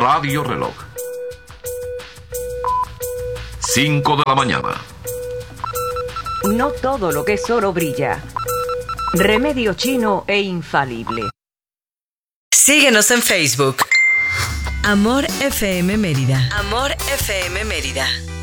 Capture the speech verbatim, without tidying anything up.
Radio Reloj. cinco de la mañana. No todo lo que es oro brilla. Remedio chino e infalible. Síguenos en Facebook. Amor F M Mérida. Amor F M Mérida.